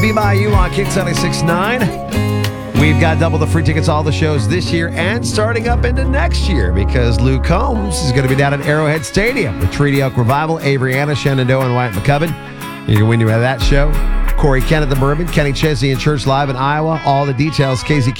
Be By You on Kix 96.9. We've got double the free tickets, all the shows this year and starting up into next year because Luke Combs is going to be down at Arrowhead Stadium with Treaty Oak Revival, Avery Anna, Shenandoah, and Wyatt McCubbin. You can win you at that show. Corey Kent at the Bourbon, Kenny Chesney in Church Live in Iowa. All the details, KZ